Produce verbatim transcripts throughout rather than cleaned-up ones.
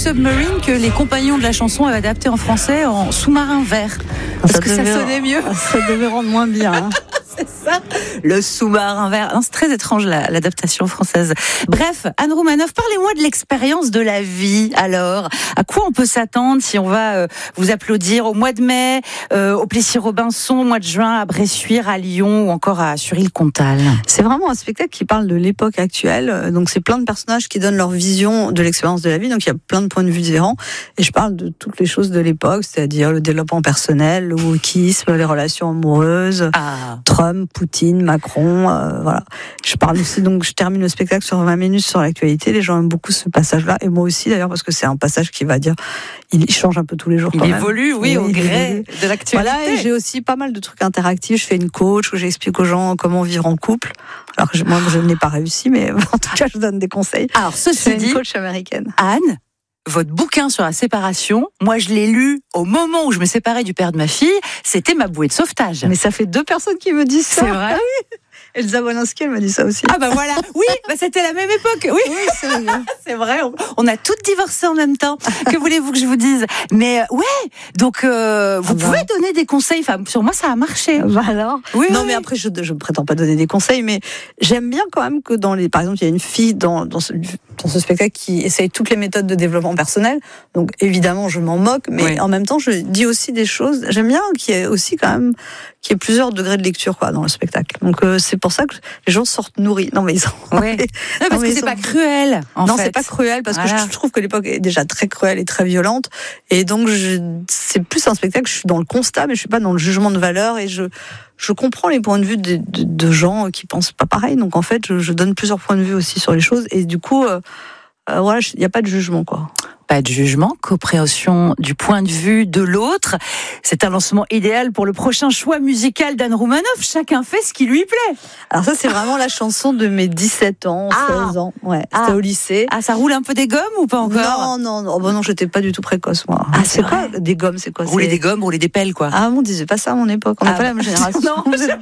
Submarine que les compagnons de la chanson avaient adapté en français en Sous-marin vert. Parce ça que devait, ça sonnait mieux. Ça devait rendre moins bien. Hein. C'est ça, le sous-marin vert. Non, c'est très étrange la, l'adaptation française. Bref, Anne Roumanoff, parlez-moi de l'expérience de la vie. Alors, à quoi on peut s'attendre si on va euh, vous applaudir au mois de mai, euh, au Plessis-Robinson, au mois de juin, à Bressuire, à Lyon ou encore à Suril-Comtal? C'est vraiment un spectacle qui parle de l'époque actuelle. Donc, c'est plein de personnages qui donnent leur vision de l'expérience de la vie. Donc, il y a plein de points de vue différents. Et je parle de toutes les choses de l'époque, c'est-à-dire le développement personnel, le wokisme, les relations amoureuses, Ah. Trump, Poutine, Macron, euh, voilà. Je parle aussi, donc je termine le spectacle sur vingt minutes sur l'actualité. Les gens aiment beaucoup ce passage-là, et moi aussi d'ailleurs, parce que c'est un passage qui va dire, il change un peu tous les jours. Il quand évolue, même. oui, oui, au gré évolue. De l'actualité. Voilà, et j'ai aussi pas mal de trucs interactifs. Je fais une coach où j'explique aux gens comment vivre en couple. Alors que je, moi, je n'ai pas réussi, mais en tout cas, je donne des conseils. Alors, ceci c'est dit, une coach américaine. Anne, votre bouquin sur la séparation, moi je l'ai lu au moment où je me séparais du père de ma fille, c'était ma bouée de sauvetage. Mais ça fait deux personnes qui me disent ça. C'est vrai. Ah oui. Elsa Wolinski, elle m'a dit ça aussi. Ah bah voilà, oui, bah c'était la même époque, oui, oui c'est vrai. C'est vrai, on, on a toutes divorcé en même temps. Que voulez-vous que je vous dise? Mais euh, ouais, donc euh, vous ah pouvez bah. donner des conseils. Enfin, sur moi, ça a marché. Bah alors. Oui, non, oui. mais après, je ne prétends pas donner des conseils, mais j'aime bien quand même que dans les, par exemple, il y a une fille dans dans ce, dans ce spectacle qui essaye toutes les méthodes de développement personnel. Donc évidemment, je m'en moque, mais oui. en même temps, je dis aussi des choses. J'aime bien qu'il y ait aussi quand même qu'il y ait plusieurs degrés de lecture quoi dans le spectacle. Donc euh, c'est pour ça que les gens sortent nourris. Non mais ils sont. Ouais. Non, parce non, que c'est sont... pas cruel. En non, fait. c'est pas cruel parce voilà. que je trouve que l'époque est déjà très cruelle et très violente. Et donc je... c'est plus un spectacle. Je suis dans le constat, mais je suis pas dans le jugement de valeur. Et je je comprends les points de vue de, de, de gens qui pensent pas pareil. Donc en fait, je, je donne plusieurs points de vue aussi sur les choses. Et du coup, euh, euh, voilà, il y a pas de jugement quoi. Pas de jugement, compréhension du point de vue de l'autre. C'est un lancement idéal pour le prochain choix musical d'Anne Roumanoff. Chacun fait ce qui lui plaît. Alors ça, c'est vraiment la chanson de mes dix-sept ans, ah. seize ans. Ouais, c'était ah. au lycée. Ah, ça roule un peu des gommes ou pas encore? Non, non, non. Oh, bon, non, j'étais pas du tout précoce, moi. Ah, c'est, c'est quoi des gommes, c'est quoi? Rouler des gommes, rouler des pelles, quoi. Ah, on disait pas ça à mon époque. On n'est ah, pas la même génération. Non, vous êtes...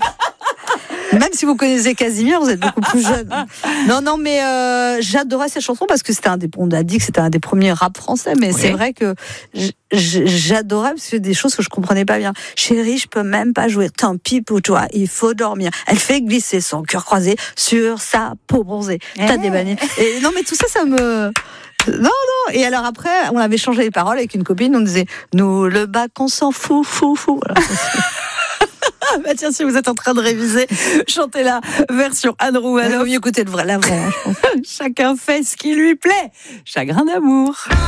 Même si vous connaissez Casimir, vous êtes beaucoup plus jeune. Non, non, mais euh, j'adorais cette chanson parce que c'était un des, on a dit que c'était un des premiers rap français, mais oui. c'est vrai que j'adorais parce que c'est des choses que je comprenais pas bien. Chérie, je peux même pas jouer. Tant pis pour toi, il faut dormir. Elle fait glisser son cœur croisé sur sa peau bronzée. Eh. T'as des bannies. Et non, mais tout ça, ça me. Non, non. Et alors après, on avait changé les paroles avec une copine. On disait, nous le bac, on s'en fout, fou, fou. Voilà. Bah tiens, si vous êtes en train de réviser, chantez la version Anne Roumanoff. Il vaut mieux écouter le vrai, la vraie. Chacun fait ce qui lui plaît. Chagrin d'amour.